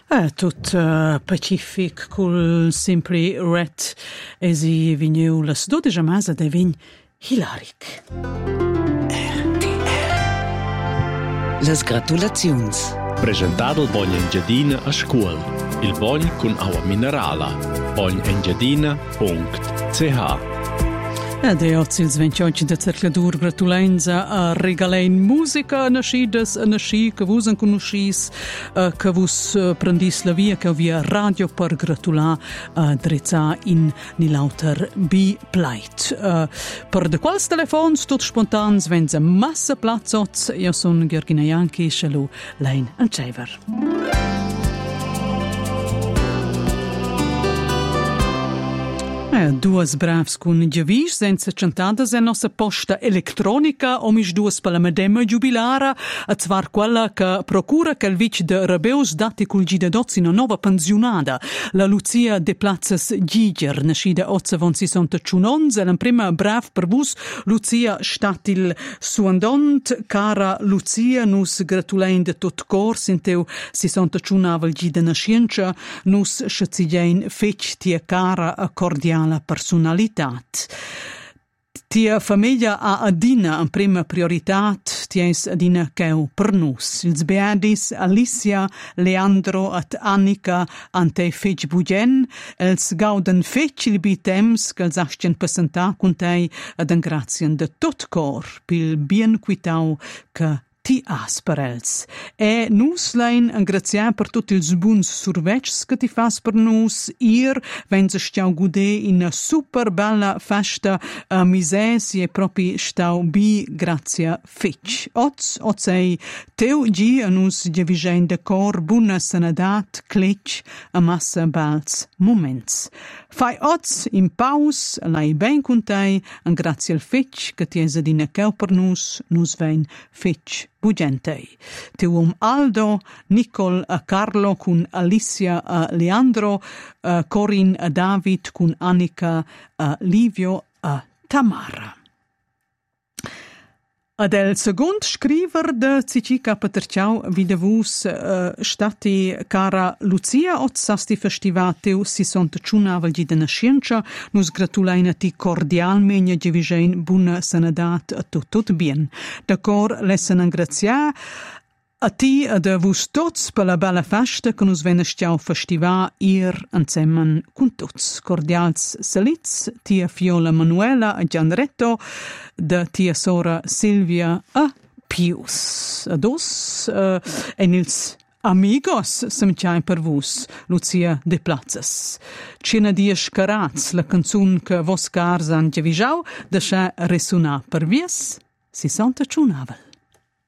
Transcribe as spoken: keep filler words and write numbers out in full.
Eh, tut uh, pacific cul Simply Red esi vigniu las dodescha masa de vign hilaric. R T R. Las gratulaziuns. Presentado il Bogn Engiadina a scuol. Il Bogn cun aua minerala. bogn engiadina punct c h. Ed è oggi il ventotto di cercadur gratulenza a regalein musica a nascidas a nasci che vus conoscis uh, che vus uh, prendis la via che via radio per gratular uh, drizza in nilauter B-Plate. Uh, per de quals telefons tot spontans venza massa plazzots. Io son Georgina Janki, shalu lein an Cever. Eh, duas bravs cun giavis senza cantadas en nossa posta elettronica omis duas per la medema jubilara a zwar quella che procura che il vic de Rabeus dati cul gida dozzi una nova pensionada la Lucia de Plazas Giger nascida otza von sessantacinque e la prima brav per vus Lucia statil suandont cara Lucia nus gratulein de tot cor sinteu sessantacinque gida nascienza nus schazigein fec tia cara a cordiale la personalitat. Tia famiglia ha adina in prima prioritat, ties adina cheu per nus. Ils beadis Alicia, Leandro et Annika ante fec bugen, els gauden fec il bitems che els ascien passentà con tei ad engrazien de tot cor, pil bien quitau che ti has per els. E nus lein engraziar per tutti ils buns survets che ti fas per nus. Ir venza stiau gude in una super bella festa a misesi e propi stau bi grazia fetch. Oz, ozei, teu gi a nus gevigein de cor buna sanadat, cletch a massa bals moments. Fai oz in paus, lai ben con tei, engrazia il fetch che ti es adina cheu per nus, nus vein fetch bugentei. Teum Aldo, Nicol a Carlo cun Alicia a Leandro, a Corin a David cun Annika a Livio a Tamara. Ad el secund scriver de Cicica Paterciau videvus uh, stati cara Lucia ot sasti festivateu sessantacinque di de nascienza nus gratulaina ti cordialmente gevigein buna sanadat a tot tot bien. D'acor lessen angrazia a ti ad vus tots per la bella festa che nus venne stiau festiva ir insemmen con tots. Cordials salits, tia Fiola Manuela a Gianretto, de tia sora Silvia a Pius. Ados uh, en ils amigos semciai per vus, Lucia de Plazas. Cina dies carats, la canzun che vos cars han gevisau, deixa resunar per vies sessantacinque.